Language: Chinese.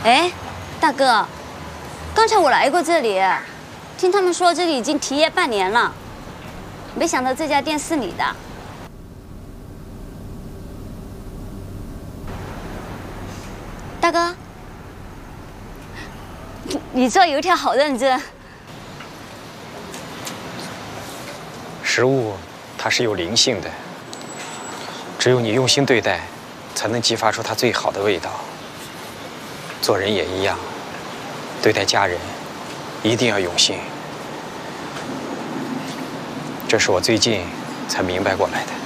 哎，大哥，刚才我来过这里，听他们说这里已经停业半年了，没想到这家店是你的。大哥，你做油条好认真。 食物它是有灵性的，只有你用心对待，才能激发出它最好的味道。做人也一样，对待家人一定要用心。这是我最近才明白过来的。